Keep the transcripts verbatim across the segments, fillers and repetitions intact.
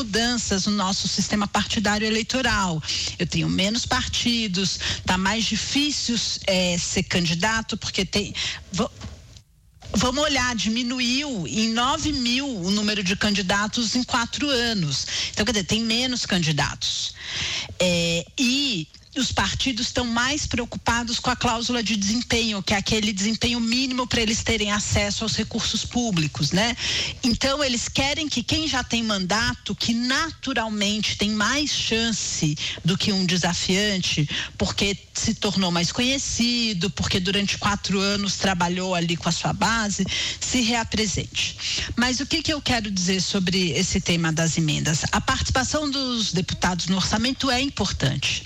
mudanças no nosso sistema partidário eleitoral. Eu tenho menos partidos, tá mais difícil é, ser candidato, porque tem... Vamos olhar, diminuiu em nove mil o número de candidatos em quatro anos. Então, quer dizer, tem menos candidatos. É, e os partidos estão mais preocupados com a cláusula de desempenho, que é aquele desempenho mínimo para eles terem acesso aos recursos públicos, né? Então, eles querem que quem já tem mandato, que naturalmente tem mais chance do que um desafiante, porque se tornou mais conhecido, porque durante quatro anos trabalhou ali com a sua base, se reapresente. Mas o que, que eu quero dizer sobre esse tema das emendas? A participação dos deputados no orçamento é importante.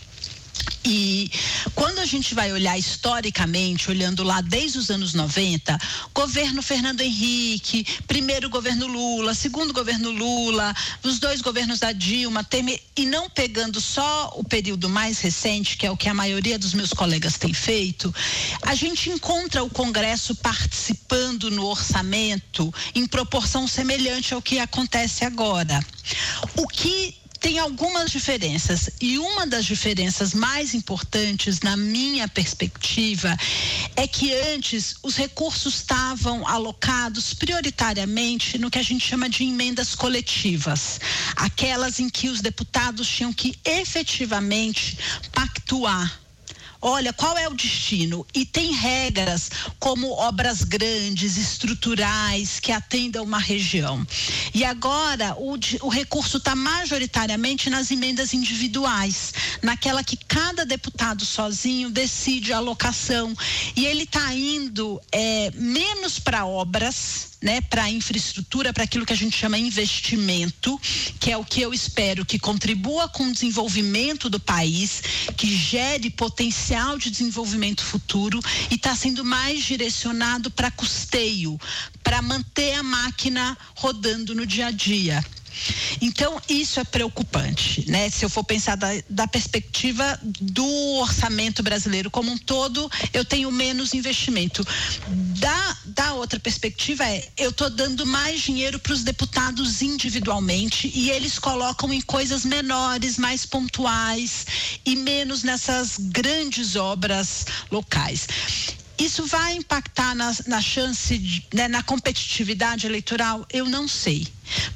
E quando a gente vai olhar historicamente, olhando lá desde os anos noventa, governo Fernando Henrique, primeiro governo Lula, segundo governo Lula, os dois governos da Dilma, Temer, e não pegando só o período mais recente, que é o que a maioria dos meus colegas tem feito, a gente encontra o Congresso participando no orçamento em proporção semelhante ao que acontece agora. O que tem algumas diferenças, e uma das diferenças mais importantes, na minha perspectiva, é que antes os recursos estavam alocados prioritariamente no que a gente chama de emendas coletivas, aquelas em que os deputados tinham que efetivamente pactuar. Olha, qual é o destino? E tem regras como obras grandes, estruturais, que atendam uma região. E agora o, o recurso está majoritariamente nas emendas individuais, naquela que cada deputado sozinho decide a alocação. E ele está indo é, menos para obras, né, para infraestrutura, para aquilo que a gente chama investimento, que é o que eu espero que contribua com o desenvolvimento do país, que gere potencial de desenvolvimento futuro, e está sendo mais direcionado para custeio, para manter a máquina rodando no dia a dia. Então, isso é preocupante, né? Se eu for pensar da, da perspectiva do orçamento brasileiro como um todo, eu tenho menos investimento. Da, da outra perspectiva é, eu estou dando mais dinheiro para os deputados individualmente, e eles colocam em coisas menores, mais pontuais, e menos nessas grandes obras locais. Isso vai impactar na, na chance, de, né, na competitividade eleitoral? Eu não sei.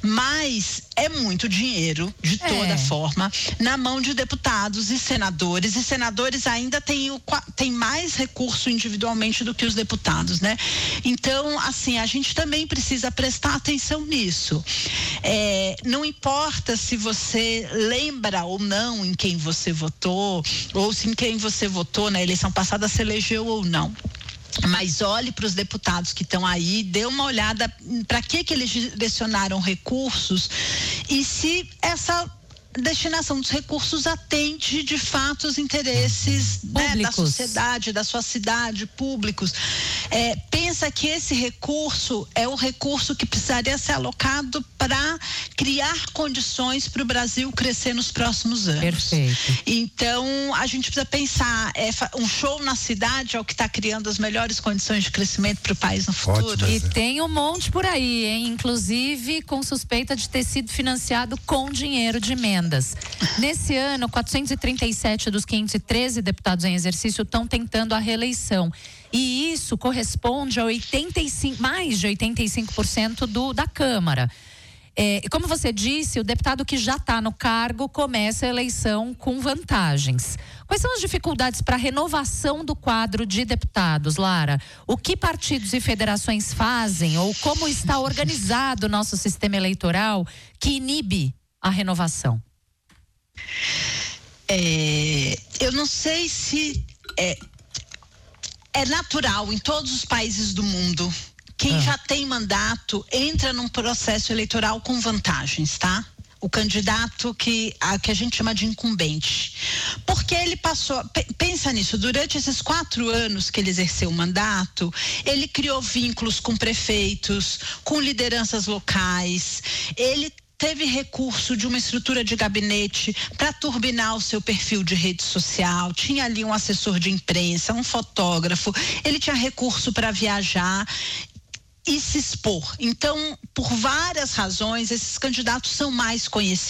Mas é muito dinheiro, de toda é. forma, na mão de deputados e senadores. E senadores ainda têm, o, têm mais recurso individualmente do que os deputados, né? Então, assim, a gente também precisa prestar atenção nisso. É, não importa se você lembra ou não em quem você votou, ou se em quem você votou na eleição passada se elegeu ou não. Mas olhe para os deputados que estão aí, dê uma olhada para que que eles direcionaram recursos, e se essa destinação dos recursos atende de fato os interesses, né, da sociedade, da sua cidade, públicos. É, pensa que esse recurso é o recurso que precisaria ser alocado para criar condições para o Brasil crescer nos próximos anos. Perfeito. Então, a gente precisa pensar, é, um show na cidade é o que está criando as melhores condições de crescimento para o país no futuro. Ótimo. E tem um monte por aí, hein? Inclusive com suspeita de ter sido financiado com dinheiro de emendas. Nesse ano, quatrocentos e trinta e sete dos quinhentos e treze deputados em exercício estão tentando a reeleição. E isso corresponde a oitenta e cinco, mais de oitenta e cinco por cento do, da Câmara. É, como você disse, o deputado que já está no cargo começa a eleição com vantagens. Quais são as dificuldades para a renovação do quadro de deputados, Lara? O que partidos e federações fazem, ou como está organizado o nosso sistema eleitoral que inibe a renovação? É, eu não sei se é, é natural em todos os países do mundo. Quem ah. já tem mandato entra num processo eleitoral com vantagens, tá? O candidato que a, que a gente chama de incumbente. Porque ele passou, pensa nisso, durante esses quatro anos que ele exerceu o mandato, ele criou vínculos com prefeitos, com lideranças locais, ele teve recurso de uma estrutura de gabinete para turbinar o seu perfil de rede social, tinha ali um assessor de imprensa, um fotógrafo, ele tinha recurso para viajar e se expor. Então, por várias razões, esses candidatos são mais conhecidos.